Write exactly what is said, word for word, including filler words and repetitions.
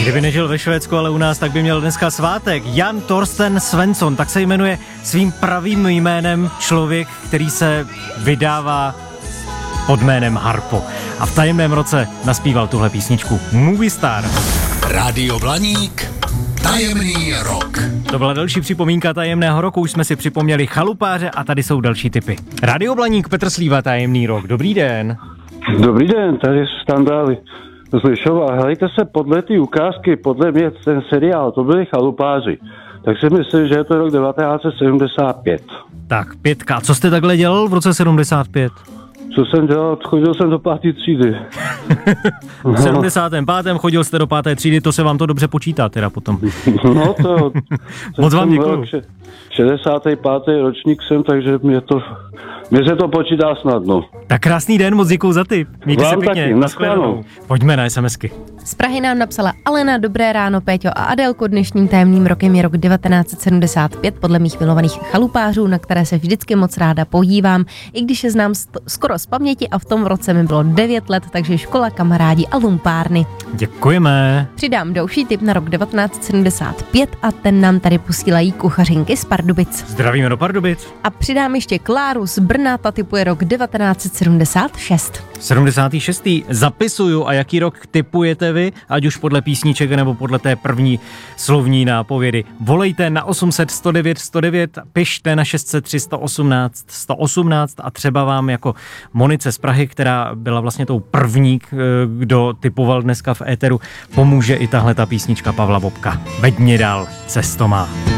Kdyby nežil ve Švédsku, ale u nás, tak by měl dneska svátek. Jan Torsten Svensson, tak se jmenuje svým pravým jménem člověk, který se vydává pod jménem Harpo. A v tajemném roce naspíval tuhle písničku Movie Star. Rádio Blaník, tajemný rok. To byla další připomínka tajemného roku, už jsme si připomněli chalupáře a tady jsou další tipy. Rádio Blaník, Petr Slíva, tajemný rok. Dobrý den. Dobrý den, tady Standály Zlišova. Hlejte se podle ty ukázky, podle mě ten seriál, to byli chalupáři. Tak si myslím, že je to rok devatenáct set sedmdesát pět. Tak, pětka. Co jste takhle dělal v roce sedmdesát pět? Co jsem dělal? Chodil jsem do páté třídy. V sedmdesátém pátém chodil jste do páté třídy, to se vám to dobře počítá teda potom. No to... Moc vám děkuju. šedesátý pátý ročník jsem, takže mě to... Mně se to počítá snadno. Tak krásný den, moc děkuju za tip. Mějte se pěkně. Naschledanou. Pojďme na SMSky. Z Prahy nám napsala Alena, dobré ráno Péťo a Adélko, dnešním tajemným rokem je rok devatenáct set sedmdesát pět, podle mých milovaných chalupářů, na které se vždycky moc ráda podívám, i když je znám st- skoro z paměti a v tom roce mi bylo devět let, takže škola, kamarádi a lumpárny. Děkujeme. Přidám další tip na rok devatenáct set sedmdesát pět a ten nám tady posílají kuchařinky z Pardubic. Zdravíme do Pardubic. A přidám ještě Kláru z Brna, ta tipuje rok devatenáct set sedmdesát šest. sedmdesátý šestý Zapisuju a jaký rok tipujete vy, ať už podle písniček nebo podle té první slovní nápovědy. Volejte na osm set sto devět sto devět, pište na šest set tři sto osmnáct sto osmnáct a třeba vám jako Monice z Prahy, která byla vlastně tou první, kdo tipoval dneska v éteru, pomůže i tahle ta písnička Pavla Bobka. Veď mě dál, cesto má.